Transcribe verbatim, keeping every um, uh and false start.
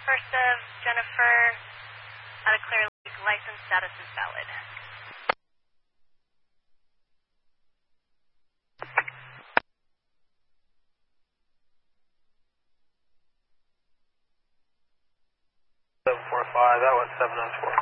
first of Jennifer, out of Clear Lake, license status is valid. seven four five, that was seven oh four.